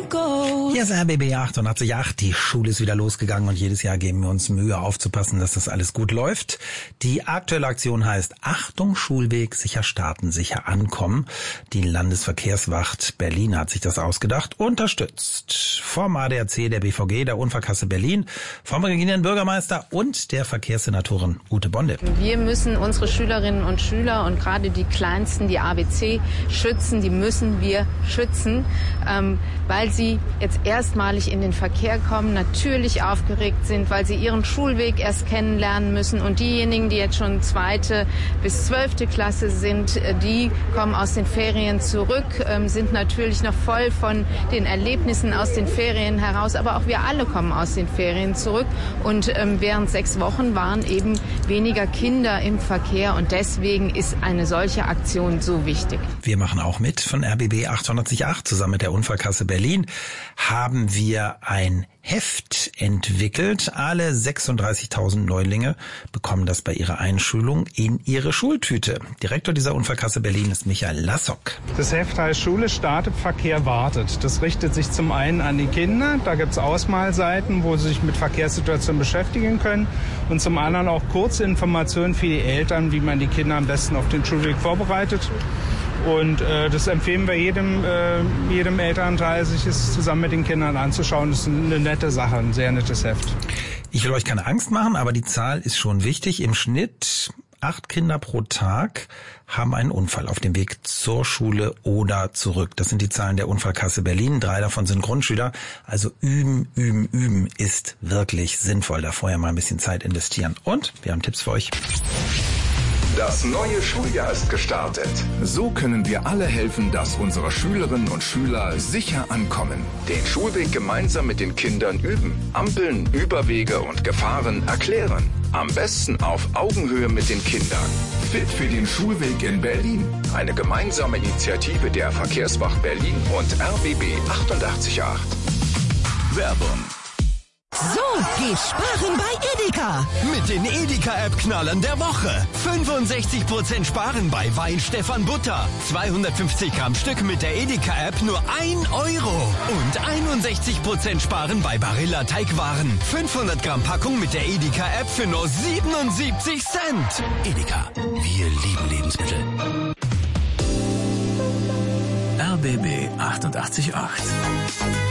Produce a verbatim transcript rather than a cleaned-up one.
Hier ist R B B achtundachtzig Komma acht. Die Schule ist wieder losgegangen und jedes Jahr geben wir uns Mühe aufzupassen, dass das alles gut läuft. Die aktuelle Aktion heißt Achtung Schulweg, sicher starten, sicher ankommen. Die Landesverkehrswacht Berlin hat sich das ausgedacht, unterstützt vom A D A C, der B V G, der Unfallkasse Berlin, vom regierenden Bürgermeister und der Verkehrssenatorin Ute Bonde. Wir müssen unsere Schülerinnen und Schüler und gerade die Kleinsten, die A B C, schützen. Die müssen wir schützen, ähm, weil sie jetzt erstmalig in den Verkehr kommen, natürlich aufgeregt sind, weil sie ihren Schulweg erst kennenlernen müssen. Und diejenigen, die jetzt schon zweite bis zwölfte Klasse sind, die kommen aus den Ferien zurück, ähm, sind natürlich noch voll von den Erlebnissen aus den Ferien heraus. Aber auch wir alle kommen aus den Ferien zurück. Und ähm, während sechs Wochen waren eben weniger Kinder im Verkehr. Und deswegen ist eine solche Aktion so wichtig. Wir machen auch mit von R B B achtundachtzig Komma acht. Zusammen mit der Unfallkasse Berlin haben wir ein Heft entwickelt. Alle sechsunddreißigtausend Neulinge bekommen das bei ihrer Einschulung in ihre Schultüte. Direktor dieser Unfallkasse Berlin ist Michael Lassock. Das Heft heißt Schule startet, Verkehr wartet. Das richtet sich zum einen an die Kinder. Da gibt es Ausmalseiten, wo sie sich mit Verkehrssituationen beschäftigen können. Und zum anderen auch kurze Informationen für die Eltern, wie man die Kinder am besten auf den Schulweg vorbereitet. Und äh, das empfehlen wir jedem, äh, jedem Elternteil, sich es zusammen mit den Kindern anzuschauen. Das ist eine nette Sache, ein sehr nettes Heft. Ich will euch keine Angst machen, aber die Zahl ist schon wichtig. Im Schnitt acht Kinder pro Tag haben einen Unfall auf dem Weg zur Schule oder zurück. Das sind die Zahlen der Unfallkasse Berlin. Drei davon sind Grundschüler. Also üben, üben, üben ist wirklich sinnvoll. Da vorher mal ein bisschen Zeit investieren. Und wir haben Tipps für euch. Das neue Schuljahr ist gestartet. So können wir alle helfen, dass unsere Schülerinnen und Schüler sicher ankommen. Den Schulweg gemeinsam mit den Kindern üben. Ampeln, Überwege und Gefahren erklären. Am besten auf Augenhöhe mit den Kindern. Fit für den Schulweg in Berlin. Eine gemeinsame Initiative der Verkehrswacht Berlin und R B B achtundachtzig Komma acht. Werbung. So, geh sparen bei Edeka. Mit den Edeka-App-Knallern der Woche. fünfundsechzig Prozent sparen bei Wein Stefan Butter. zweihundertfünfzig Gramm Stück mit der Edeka-App nur ein Euro. Und einundsechzig Prozent sparen bei Barilla Teigwaren. fünfhundert Gramm Packung mit der Edeka-App für nur siebenundsiebzig Cent. Edeka, wir lieben Lebensmittel. R B B achtundachtzig Komma acht.